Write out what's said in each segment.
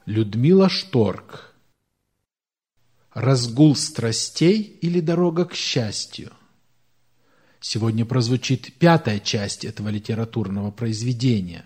Людмила Шторк. Разгул страстей или дорога к счастью? Сегодня прозвучит 5-я часть этого литературного произведения.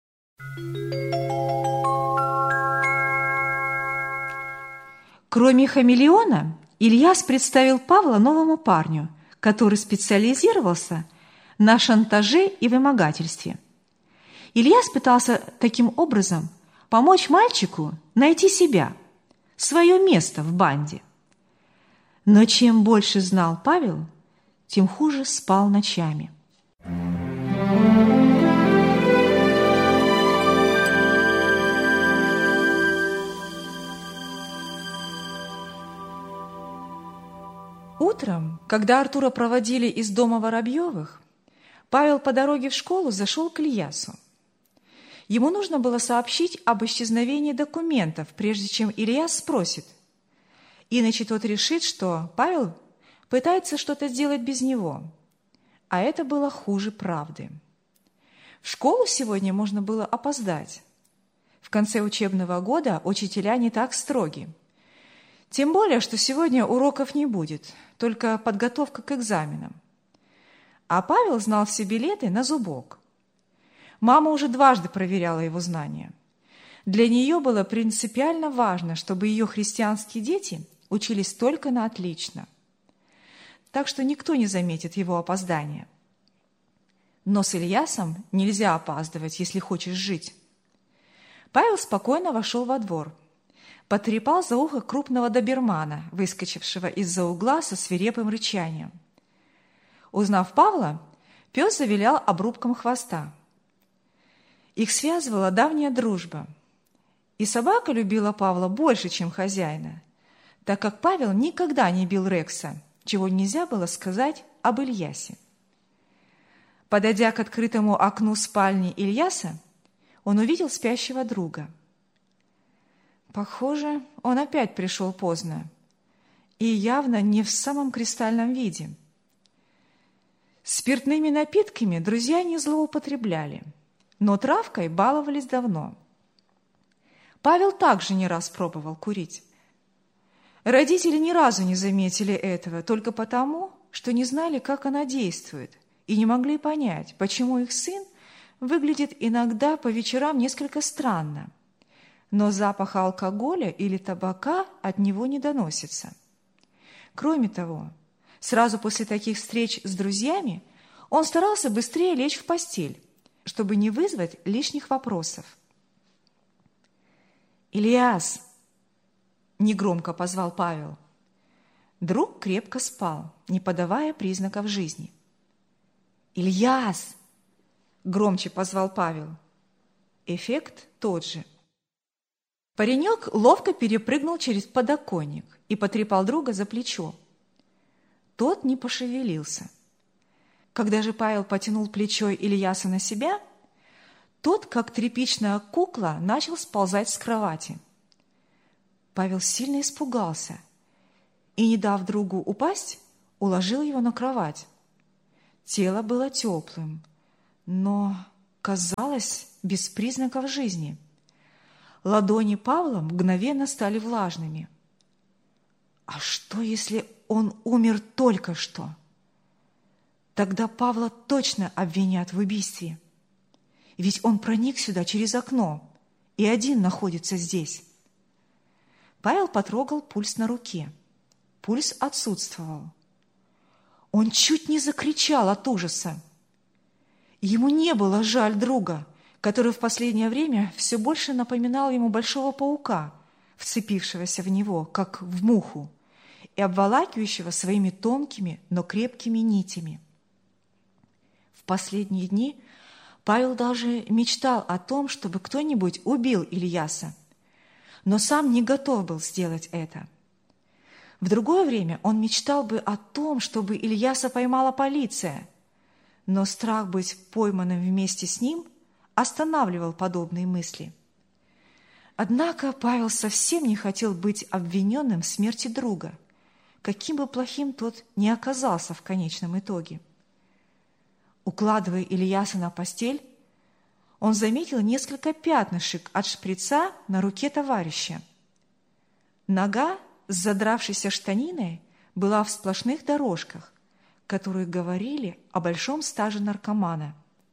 Кроме хамелеона, Ильяс представил Павла новому парню, который специализировался на шантаже и вымогательстве. Ильяс пытался таким образом помочь мальчику найти себя, свое место в банде. Но чем больше знал Павел, тем хуже спал ночами. Утром, когда Артура проводили из дома Воробьевых, Павел по дороге в школу зашел к Ильясу. Ему нужно было сообщить об исчезновении документов, прежде чем Ильяс спросит. Иначе тот решит, что Павел пытается что-то сделать без него. А это было хуже правды. В школу сегодня можно было опоздать. В конце учебного года учителя не так строги. Тем более, что сегодня уроков не будет, только подготовка к экзаменам. А Павел знал все билеты на зубок. Мама уже дважды проверяла его знания. Для нее было принципиально важно, чтобы ее христианские дети учились только на отлично. Так что никто не заметит его опоздания. Но с Ильясом нельзя опаздывать, если хочешь жить. Павел спокойно вошел во двор. Потрепал за ухо крупного добермана, выскочившего из-за угла со свирепым рычанием. Узнав Павла, пес завилял обрубком хвоста. Их связывала давняя дружба. И собака любила Павла больше, чем хозяина, так как Павел никогда не бил Рекса, чего нельзя было сказать об Ильясе. Подойдя к открытому окну спальни Ильяса, он увидел спящего друга. Похоже, он опять пришел поздно и явно не в самом кристальном виде. Спиртными напитками друзья не злоупотребляли, но травкой баловались давно. Павел также не раз пробовал курить. Родители ни разу не заметили этого, только потому, что не знали, как она действует, и не могли понять, почему их сын выглядит иногда по вечерам несколько странно, но запаха алкоголя или табака от него не доносится. Кроме того, сразу после таких встреч с друзьями он старался быстрее лечь в постель, чтобы не вызвать лишних вопросов. «Ильяс!» – негромко позвал Павел. Друг крепко спал, не подавая признаков жизни. «Ильяс!» – громче позвал Павел. Эффект тот же. Паренек ловко перепрыгнул через подоконник и потрепал друга за плечо. Тот не пошевелился. Когда же Павел потянул плечо Ильяса на себя, тот, как тряпичная кукла, начал сползать с кровати. Павел сильно испугался и, не дав другу упасть, уложил его на кровать. Тело было теплым, но, казалось, без признаков жизни. Ладони Павла мгновенно стали влажными. А что, если он умер только что? Тогда Павла точно обвинят в убийстве. Ведь он проник сюда через окно и один находится здесь. Павел потрогал пульс на руке. Пульс отсутствовал. Он чуть не закричал от ужаса. Ему не было жаль друга, который в последнее время все больше напоминал ему большого паука, вцепившегося в него, как в муху, и обволакивающего своими тонкими, но крепкими нитями. В последние дни Павел даже мечтал о том, чтобы кто-нибудь убил Ильяса, но сам не готов был сделать это. В другое время он мечтал бы о том, чтобы Ильяса поймала полиция, но страх быть пойманным вместе с ним останавливал подобные мысли. Однако Павел совсем не хотел быть обвиненным в смерти друга, каким бы плохим тот ни оказался в конечном итоге. Укладывая Ильяса на постель, он заметил несколько пятнышек от шприца на руке товарища. Нога с задравшейся штаниной была в сплошных дорожках, которые говорили о большом стаже наркомана.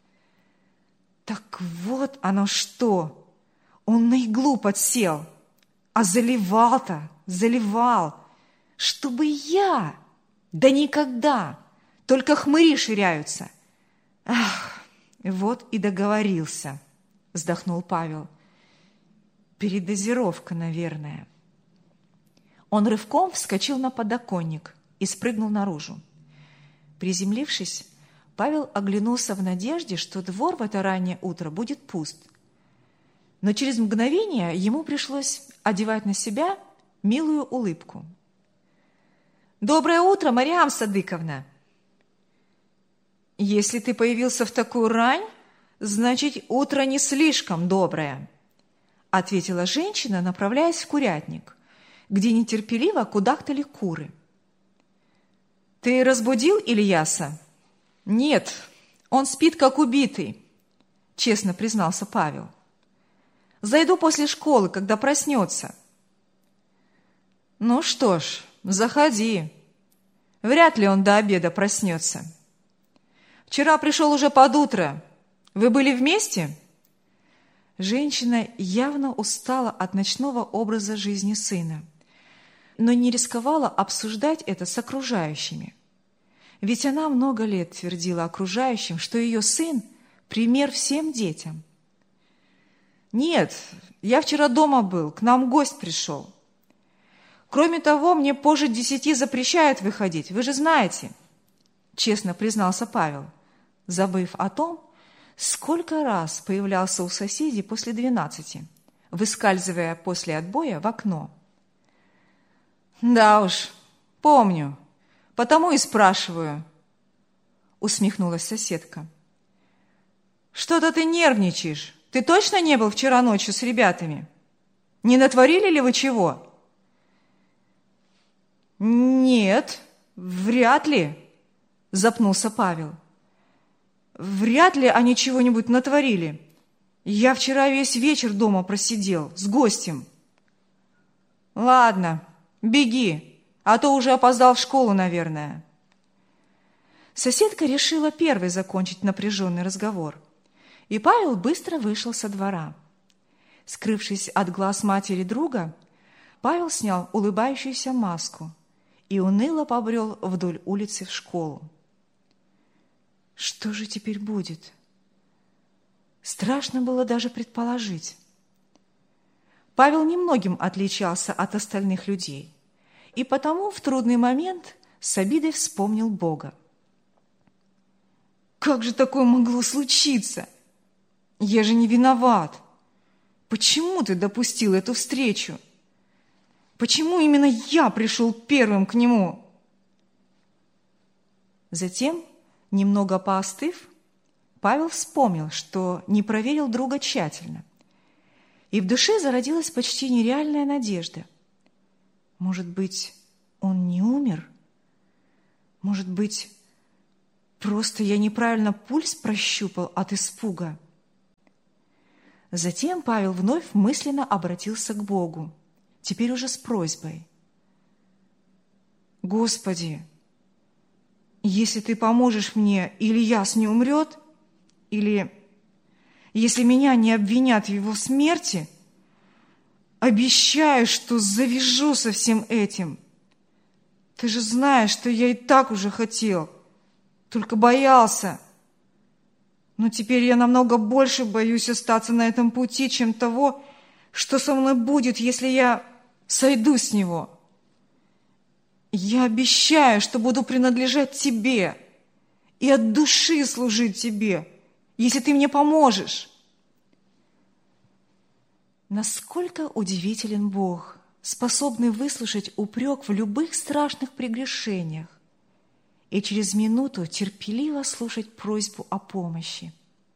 Так вот оно что! Он на иглу подсел, а заливал-то, заливал, чтобы я... Да никогда! Только хмыри ширяются. Ах, вот и договорился, вздохнул Павел. Передозировка, наверное. Он рывком вскочил на подоконник и спрыгнул наружу. Приземлившись, Павел оглянулся в надежде, что двор в это раннее утро будет пуст. Но через мгновение ему пришлось одевать на себя милую улыбку. «Доброе утро, Мариам Садыковна!» «Если ты появился в такую рань, значит, утро не слишком доброе», ответила женщина, направляясь в курятник, где нетерпеливо кудахтали куры. «Ты разбудил Ильяса?» «Нет, он спит, как убитый», честно признался Павел. «Зайду после школы, когда проснется». «Ну что ж, заходи. Вряд ли он до обеда проснется. Вчера пришел уже под утро. Вы были вместе?» Женщина явно устала от ночного образа жизни сына, но не рисковала обсуждать это с окружающими. Ведь она много лет твердила окружающим, что ее сын – пример всем детям. «Нет, я вчера дома был, к нам гость пришел. Кроме того, мне позже 10 запрещают выходить, вы же знаете», честно признался Павел, забыв о том, сколько раз появлялся у соседей после 12, выскальзывая после отбоя в окно. «Да уж, помню, потому и спрашиваю», усмехнулась соседка. «Что-то ты нервничаешь. Ты точно не был вчера ночью с ребятами? Не натворили ли вы чего?» «Нет, вряд ли», запнулся Павел. «Вряд ли они чего-нибудь натворили. Я вчера весь вечер дома просидел с гостем». «Ладно, беги, а то уже опоздал в школу, наверное». Соседка решила первой закончить напряженный разговор, и Павел быстро вышел со двора. Скрывшись от глаз матери друга, Павел снял улыбающуюся маску и уныло побрел вдоль улицы в школу. Что же теперь будет? Страшно было даже предположить. Павел немногим отличался от остальных людей, и потому в трудный момент с обидой вспомнил Бога. «Как же такое могло случиться? Я же не виноват. Почему ты допустил эту встречу? Почему именно я пришел первым к нему?» Затем, немного поостыв, Павел вспомнил, что не проверил друга тщательно, и в душе зародилась почти нереальная надежда. Может быть, он не умер? Может быть, просто я неправильно пульс прощупал от испуга? Затем Павел вновь мысленно обратился к Богу, теперь уже с просьбой. «Господи, если ты поможешь мне, Ильяс не умрет, или если меня не обвинят в его смерти, обещаю, что завяжу со всем этим. Ты же знаешь, что я и так уже хотел, только боялся. Но теперь я намного больше боюсь остаться на этом пути, чем того, что со мной будет, если я сойду с него. Я обещаю, что буду принадлежать тебе и от души служить тебе, если ты мне поможешь». Насколько удивителен Бог, способный выслушать упрек в любых страшных прегрешениях и через минуту терпеливо слушать просьбу о помощи.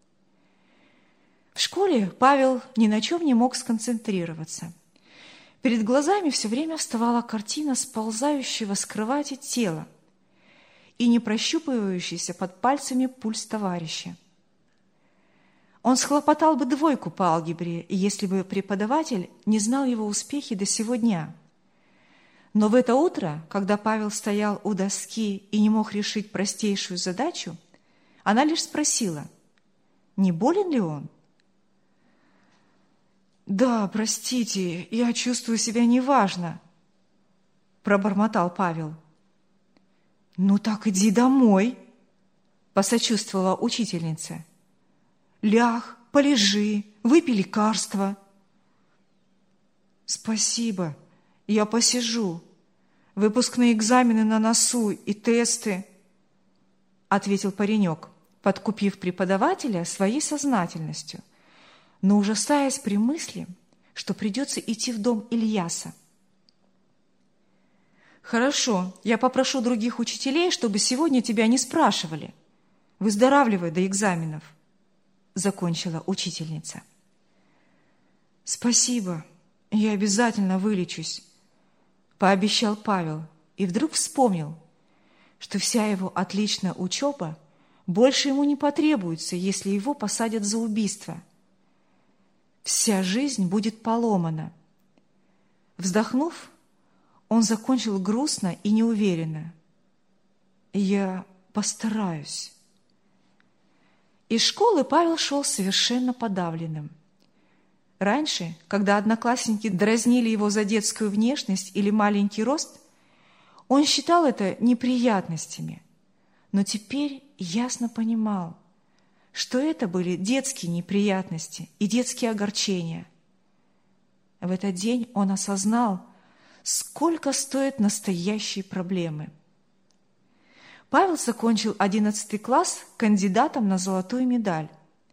В школе Павел ни на чем не мог сконцентрироваться. Перед глазами все время вставала картина сползающего с кровати тела и не прощупывающийся под пальцами пульс товарища. Он схлопотал бы 2 по алгебре, если бы преподаватель не знал его успехи до сего дня. Но в это утро, когда Павел стоял у доски и не мог решить простейшую задачу, она лишь спросила, не болен ли он? «Да, простите, я чувствую себя неважно», – пробормотал Павел. «Ну так иди домой», – посочувствовала учительница. «Ляг, полежи, выпей лекарство». «Спасибо, я посижу. Выпускные экзамены на носу и тесты», – ответил паренек, подкупив преподавателя своей сознательностью, но ужасаясь при мысли, что придется идти в дом Ильяса. «Хорошо, я попрошу других учителей, чтобы сегодня тебя не спрашивали. Выздоравливай до экзаменов», – закончила учительница. «Спасибо, я обязательно вылечусь», – пообещал Павел и вдруг вспомнил, что вся его отличная учеба больше ему не потребуется, если его посадят за убийство. Вся жизнь будет поломана. Вздохнув, он закончил грустно и неуверенно. «Я постараюсь». Из школы Павел шел совершенно подавленным. Раньше, когда одноклассники дразнили его за детскую внешность или маленький рост, он считал это неприятностями, но теперь ясно понимал, что это были детские неприятности и детские огорчения. В этот день он осознал, сколько стоят настоящие проблемы. Павел закончил 11 класс кандидатом на золотую медаль.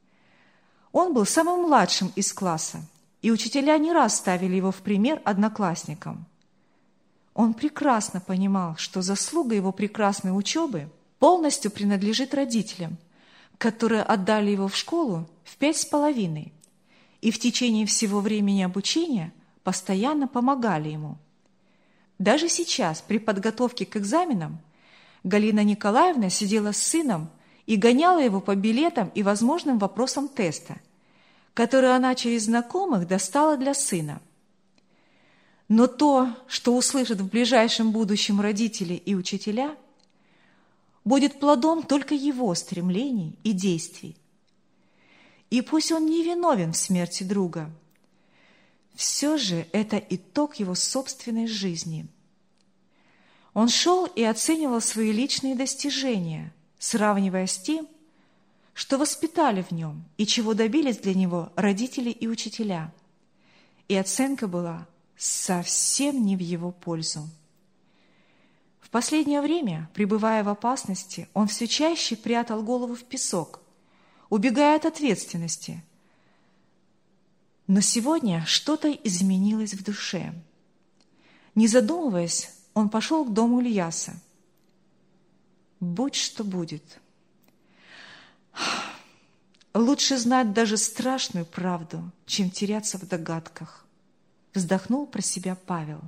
Он был самым младшим из класса, и учителя не раз ставили его в пример одноклассникам. Он прекрасно понимал, что заслуга его прекрасной учебы полностью принадлежит родителям, которые отдали его в школу в 5,5 и в течение всего времени обучения постоянно помогали ему. Даже сейчас, при подготовке к экзаменам, Галина Николаевна сидела с сыном и гоняла его по билетам и возможным вопросам теста, которые она через знакомых достала для сына. Но то, что услышат в ближайшем будущем родители и учителя, будет плодом только его стремлений и действий. И пусть он не виновен в смерти друга, все же это итог его собственной жизни. Он шел и оценивал свои личные достижения, сравнивая с тем, что воспитали в нем и чего добились для него родители и учителя. И оценка была совсем не в его пользу. В последнее время, пребывая в опасности, он все чаще прятал голову в песок, убегая от ответственности. Но сегодня что-то изменилось в душе. Не задумываясь, он пошел к дому Ильяса. Будь что будет. Лучше знать даже страшную правду, чем теряться в догадках, вздохнул про себя Павел.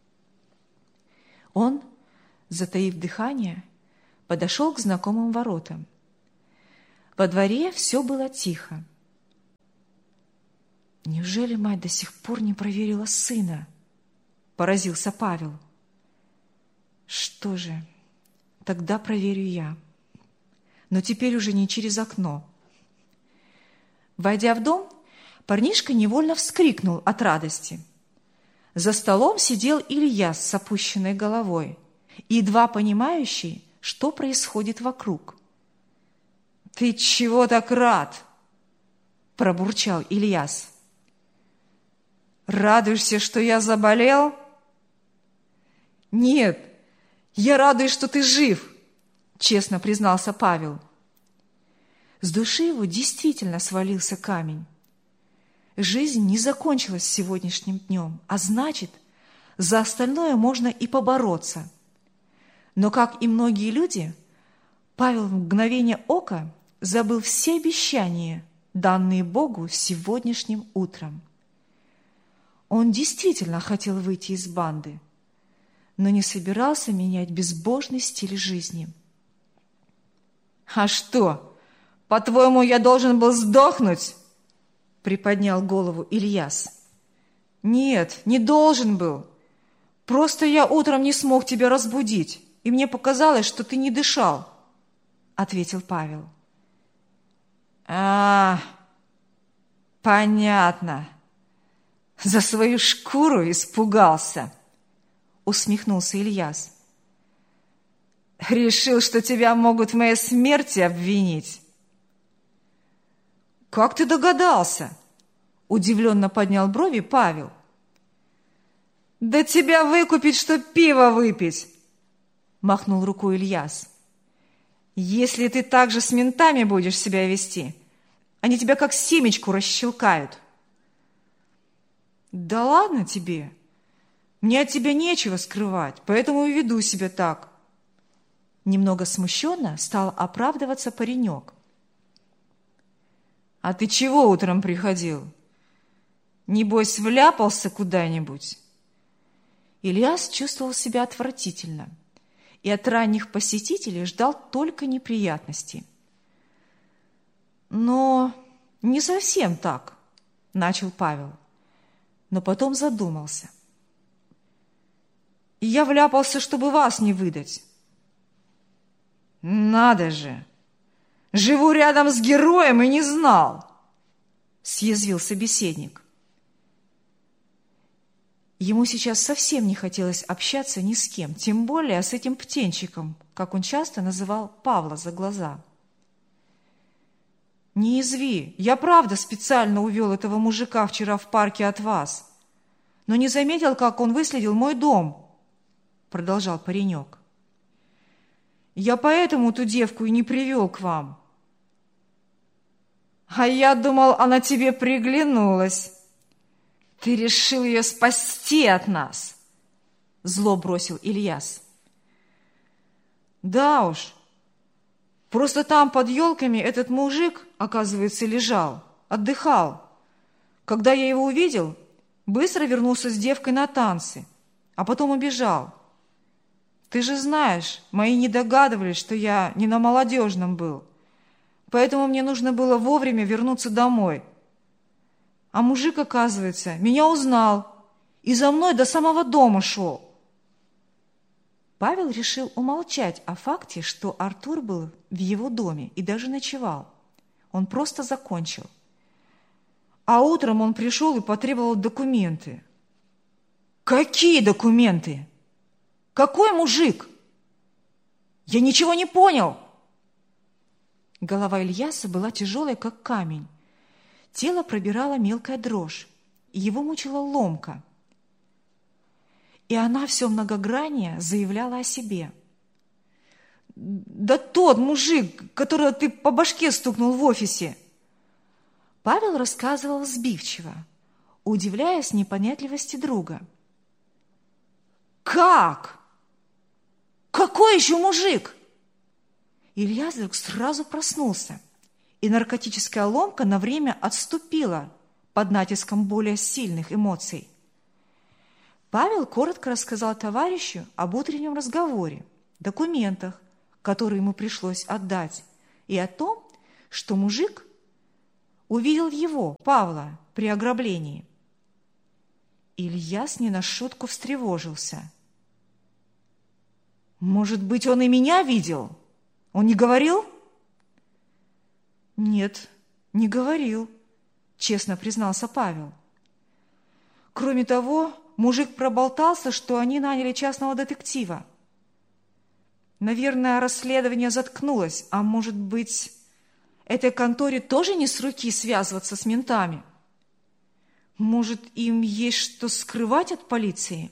Он, затаив дыхание, подошел к знакомым воротам. Во дворе все было тихо. «Неужели мать до сих пор не проверила сына?» – поразился Павел. «Что же, тогда проверю я. Но теперь уже не через окно». Войдя в дом, парнишка невольно вскрикнул от радости. За столом сидел Илья с опущенной головой, едва понимающий, что происходит вокруг. «Ты чего так рад?» – пробурчал Ильяс. «Радуешься, что я заболел?» «Нет, я радуюсь, что ты жив», – честно признался Павел. С души его действительно свалился камень. Жизнь не закончилась сегодняшним днем, а значит, за остальное можно и побороться. Но, как и многие люди, Павел в мгновение ока забыл все обещания, данные Богу сегодняшним утром. Он действительно хотел выйти из банды, но не собирался менять безбожный стиль жизни. «А что, По-твоему, я должен был сдохнуть? Приподнял голову Ильяс. Нет, не должен был. Просто я утром не смог тебя разбудить, и мне показалось, что ты не дышал, ответил Павел. Понятно. За свою шкуру испугался, усмехнулся Ильяс. Решил, что тебя могут в моей смерти обвинить. Как ты догадался? Удивленно поднял брови Павел. Да тебя выкупить, что пиво выпить, махнул рукой Ильяс. Если ты так же с ментами будешь себя вести, они тебя как семечку расщелкают. Да ладно тебе. Мне от тебя нечего скрывать, поэтому и веду себя так. Немного смущенно стал оправдываться паренек. А ты чего утром приходил? Небось, вляпался куда-нибудь? Ильяс чувствовал себя отвратительно и от ранних посетителей ждал только неприятностей. Но не совсем так, начал Павел, но потом задумался. Я вляпался, чтобы вас не выдать. Надо же! Живу рядом с героем и не знал, съязвил собеседник. Ему сейчас совсем не хотелось общаться ни с кем, тем более с этим птенчиком, как он часто называл Павла за глаза. Не изви, я правда специально увел этого мужика вчера в парке от вас, но не заметил, как он выследил мой дом, продолжал паренек. Я поэтому ту девку и не привел к вам. А я думал, она тебе приглянулась. Ты решил ее спасти от нас, зло бросил Ильяс. Да уж, просто там под елками этот мужик, оказывается, лежал, отдыхал. Когда я его увидел, быстро вернулся с девкой на танцы, а потом убежал. Ты же знаешь, мои не догадывались, что я не на молодежном был. Поэтому мне нужно было вовремя вернуться домой. А мужик, оказывается, меня узнал и за мной до самого дома шел. Павел решил умолчать о факте, что Артур был в его доме и даже ночевал. Он просто закончил. А утром он пришел и потребовал документы. Какие документы? Какой мужик? Я ничего не понял. Голова Ильяса была тяжелой, как камень. Тело пробирала мелкая дрожь, и его мучила ломка. И она все многограннее заявляла о себе. Да тот мужик, которого ты по башке стукнул в офисе. Павел рассказывал сбивчиво, удивляясь непонятливости друга. Как? Какой еще мужик? Ильяс вдруг сразу проснулся, и наркотическая ломка на время отступила под натиском более сильных эмоций. Павел коротко рассказал товарищу об утреннем разговоре, документах, которые ему пришлось отдать, и о том, что мужик увидел его, Павла, при ограблении. Ильяс не на шутку встревожился. «Может быть, он и меня видел? Он не говорил?» «Нет, не говорил», — честно признался Павел. «Кроме того, мужик проболтался, что они наняли частного детектива. Наверное, расследование заткнулось, а может быть, этой конторе тоже не с руки связываться с ментами? Может, им есть что скрывать от полиции?»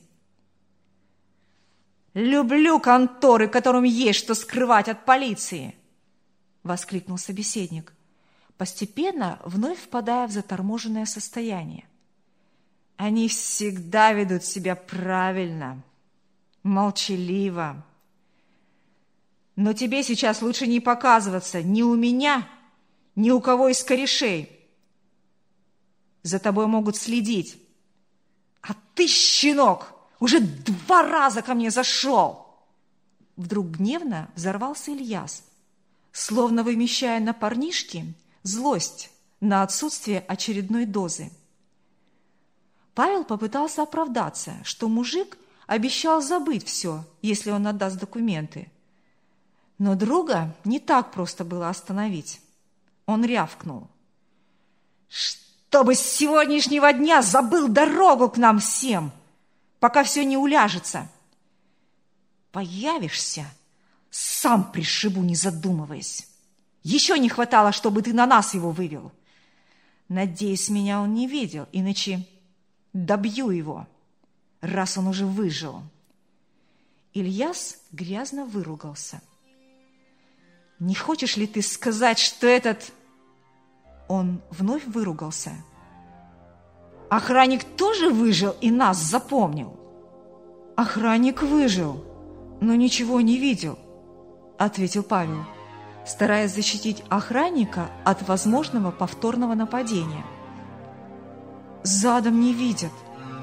«Люблю конторы, которым есть что скрывать от полиции!» — воскликнул собеседник, постепенно вновь впадая в заторможенное состояние. «Они всегда ведут себя правильно, молчаливо. Но тебе сейчас лучше не показываться ни у меня, ни у кого из корешей. За тобой могут следить. А ты, щенок, уже 2 раза ко мне зашел!» Вдруг гневно взорвался Ильяс, словно вымещая на парнишке злость на отсутствие очередной дозы. Павел попытался оправдаться, что мужик обещал забыть все, если он отдаст документы. Но друга не так просто было остановить. Он рявкнул: «Чтобы с сегодняшнего дня забыл дорогу к нам всем, пока все не уляжется. Появишься, сам пришибу, не задумываясь. Еще не хватало, чтобы ты на нас его вывел. Надеюсь, меня он не видел, иначе добью его, раз он уже выжил». Ильяс грязно выругался. «Не хочешь ли ты сказать, что этот...» Он вновь выругался. «Охранник тоже выжил и нас запомнил?» «Охранник выжил, но ничего не видел», — ответил Павел, стараясь защитить охранника от возможного повторного нападения. «Задом не видят».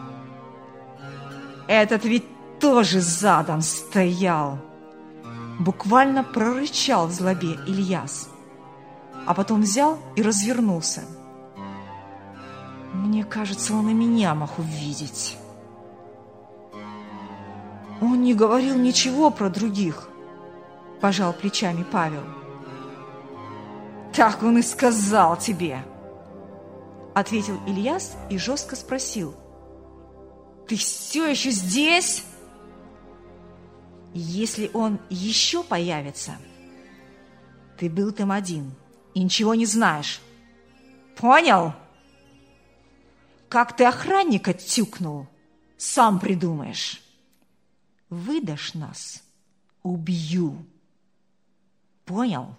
«Этот ведь тоже задом стоял!» Буквально прорычал в злобе Ильяс, а потом взял и развернулся. «Мне кажется, он и меня мог увидеть». «Он не говорил ничего про других», – пожал плечами Павел. «Так он и сказал тебе», – ответил Ильяс и жестко спросил: «Ты все еще здесь?» «Если он еще появится, ты был там один и ничего не знаешь. Понял? Как ты охранника тюкнул, сам придумаешь. Выдашь нас — убью. Понял?»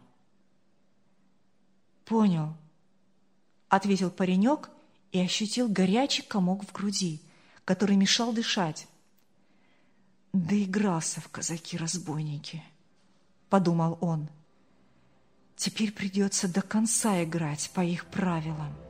«Понял», — ответил паренек и ощутил горячий комок в груди, который мешал дышать. «Доигрался в казаки-разбойники», — подумал он. «Теперь придется до конца играть по их правилам».